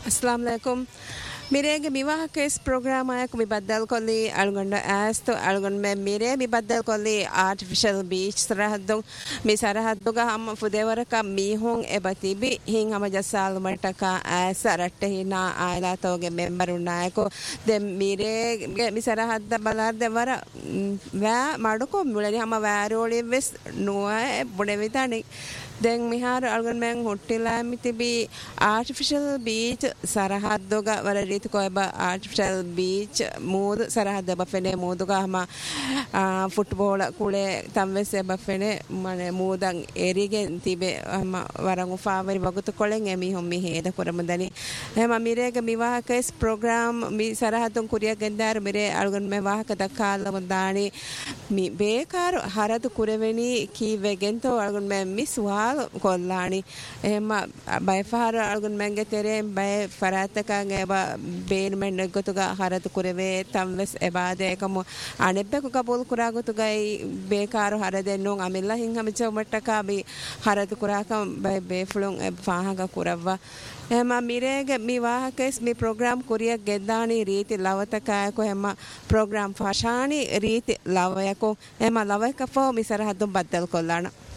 अस्सलाम वालेकुम मेरे विवाह के इस प्रोग्राम आया को बिबदल कोली अलगुंड एस तो अलगुंड में मेरे बिबदल कोली आर्टिफिशियल बीच सरहदों मी सरहदों का हम फुदेवर का मीहों एबती भी हिंग हम जसाल मरटा का ऐसा रट्टे ही ना आयला तो के मेंबर उन्नाय को दे मेरे मी सरहद बलार दे वरा वह माडो को मुले हम वैरोली विस नुआ बुने वितानी දැන් මිහාර අල්ගන් මෑන් හොට්ටෙලා මිතිබි ආටිෆිෂල් බීච් සරහද්දෝග වර රීති කොයබ ආටිෆිෂල් බීච් මූද සරහද්ද බෆෙනේ මූදුගාම ෆුට්බෝල කුලේ තම්වෙසේ බෆෙනේ මනේ මූදන් එරිගෙන් තිබේ වරන් උෆාවරි වගුතු කොලෙන් එමි හොම් මි හේද කොරමදනි එම මිරේග මිවාහකස් ප්‍රෝග්‍රෑම් මි සරහද්දුන් කුරිය ගෙන්දාර මිරේ අල්ගන් මෑ වාහක දක්කාල වදානි මි බේකාර හරදු කුරෙවෙනි කීවෙගෙන්තෝ අල්ගන් මෑ මිස්වා කොල්ලානි එහෙම බයිෆාර අල්ගන් මංගේ තෙරේ බයි ෆරාතකන් එබ බේන්මෙන් ගොතුග හරතු කුරවේ තම්වස් එබාදේ කම අනෙබ්බක කබුල් කුරා ගොතුගයි බේකාර හර දෙන්නුන් අමිල්ලා හින් හම චොමට්ටක බි හරතු කුරාකම් බයි බේෆලුන් ෆාහක කුරවවා එහෙම මිරේගේ මි වාහකස් මි ප්‍රෝග්‍රෑම් කුරිය ගෙද්දානි රීති ලවතකයක එහෙම ප්‍රෝග්‍රෑම් ෆාෂානි රීති ලවයක එහෙම ලවයක ෆෝ මි සරහදුම් බද්දල් කොල්ලාන